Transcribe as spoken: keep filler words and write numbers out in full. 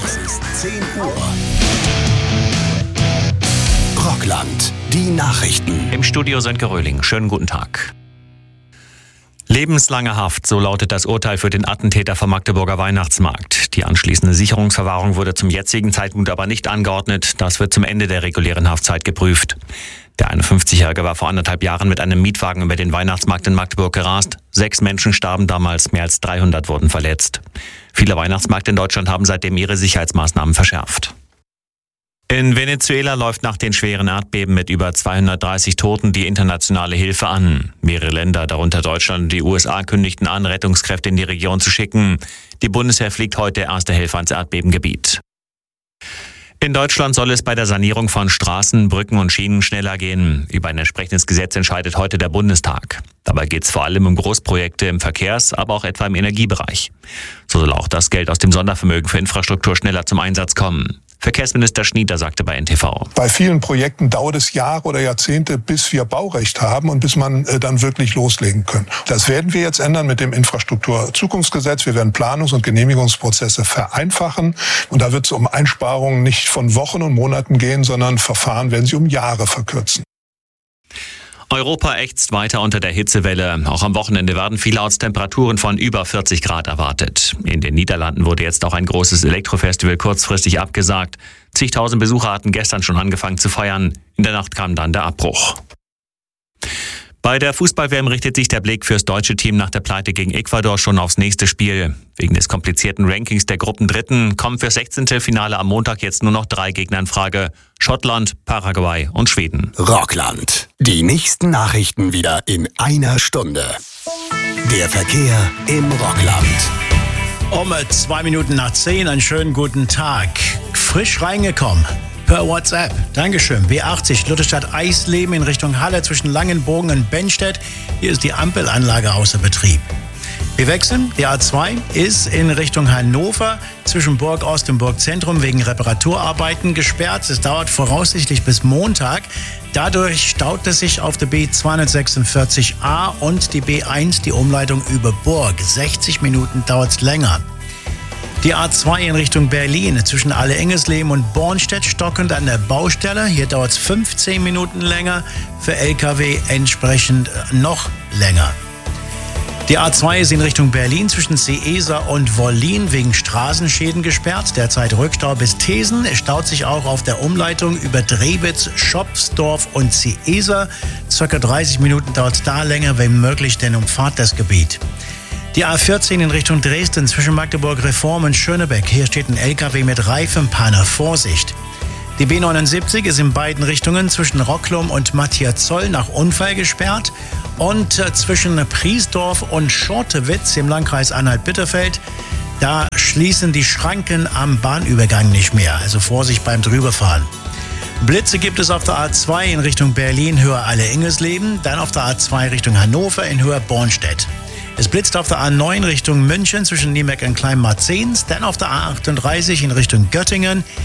Es ist zehn Uhr. Rockland, die Nachrichten. Im Studio Sönke Röhling. Schönen guten Tag. Lebenslange Haft, so lautet das Urteil für den Attentäter vom Magdeburger Weihnachtsmarkt. Die anschließende Sicherungsverwahrung wurde zum jetzigen Zeitpunkt aber nicht angeordnet. Das wird zum Ende der regulären Haftzeit geprüft. Der einundfünfzigjährige war vor anderthalb Jahren mit einem Mietwagen über den Weihnachtsmarkt in Magdeburg gerast. Sechs Menschen starben damals, mehr als dreihundert wurden verletzt. Viele Weihnachtsmärkte in Deutschland haben seitdem ihre Sicherheitsmaßnahmen verschärft. In Venezuela läuft nach den schweren Erdbeben mit über zweihundertdreißig Toten die internationale Hilfe an. Mehrere Länder, darunter Deutschland und die U S A, kündigten an, Rettungskräfte in die Region zu schicken. Die Bundeswehr fliegt heute erste Helfer ans Erdbebengebiet. In Deutschland soll es bei der Sanierung von Straßen, Brücken und Schienen schneller gehen. Über ein entsprechendes Gesetz entscheidet heute der Bundestag. Dabei geht es vor allem um Großprojekte im Verkehrs-, aber auch etwa im Energiebereich. So soll auch das Geld aus dem Sondervermögen für Infrastruktur schneller zum Einsatz kommen. Verkehrsminister Schnieder sagte bei N T V: Bei vielen Projekten dauert es Jahre oder Jahrzehnte, bis wir Baurecht haben und bis man äh, dann wirklich loslegen können. Das werden wir jetzt ändern mit dem Infrastrukturzukunftsgesetz. Wir werden Planungs- und Genehmigungsprozesse vereinfachen. Und da wird es um Einsparungen nicht von Wochen und Monaten gehen, sondern Verfahren werden sie um Jahre verkürzen. Europa ächzt weiter unter der Hitzewelle. Auch am Wochenende werden vielerorts Temperaturen von über vierzig Grad erwartet. In den Niederlanden wurde jetzt auch ein großes Elektrofestival kurzfristig abgesagt. Zigtausend Besucher hatten gestern schon angefangen zu feiern. In der Nacht kam dann der Abbruch. Bei der Fußball-W M richtet sich der Blick fürs deutsche Team nach der Pleite gegen Ecuador schon aufs nächste Spiel. Wegen des komplizierten Rankings der Gruppendritten kommen fürs sechzehnte Finale am Montag jetzt nur noch drei Gegner in Frage: Schottland, Paraguay und Schweden. Rockland, die nächsten Nachrichten wieder in einer Stunde. Der Verkehr im Rockland. Um zwei Minuten nach zehn, einen schönen guten Tag. Frisch reingekommen. Per WhatsApp. Dankeschön. B achtzig, Lutherstadt-Eisleben in Richtung Halle zwischen Langenbogen und Benstedt. Hier ist die Ampelanlage außer Betrieb. Wir wechseln. Die A zwei ist in Richtung Hannover zwischen Burg Ost und Burg Zentrum wegen Reparaturarbeiten gesperrt. Es dauert voraussichtlich bis Montag. Dadurch staut es sich auf der B zweihundertsechsundvierzig A und die B eins, die Umleitung über Burg. sechzig Minuten dauert es länger. Die A zwei in Richtung Berlin zwischen Alle-Engesleben und Bornstedt stockend an der Baustelle. Hier dauert es fünfzehn Minuten länger, für L K W entsprechend noch länger. Die A zwei ist in Richtung Berlin zwischen Seeser und Wollin wegen Straßenschäden gesperrt. Derzeit Rückstau bis Thesen. Es staut sich auch auf der Umleitung über Drewitz, Schopfsdorf und Seeser. Circa dreißig Minuten dauert es da länger, wenn möglich, denn umfahrt das Gebiet. Die A vierzehn in Richtung Dresden zwischen Magdeburg Reform und Schönebeck. Hier steht ein L K W mit Reifenpanne. Vorsicht! Die B neunundsiebzig ist in beiden Richtungen zwischen Rocklum und Matthias-Zoll nach Unfall gesperrt. Und äh, zwischen Priesdorf und Schortewitz im Landkreis Anhalt-Bitterfeld, da schließen die Schranken am Bahnübergang nicht mehr. Also Vorsicht beim Drüberfahren. Blitze gibt es auf der A zwei in Richtung Berlin, Höhe Alle-Engesleben. Dann auf der A zwei Richtung Hannover in Höhe Bornstedt. Es blitzt auf der A neun Richtung München zwischen Niemeck und Kleinmarzens, dann auf der A achtunddreißig in Richtung Göttingen.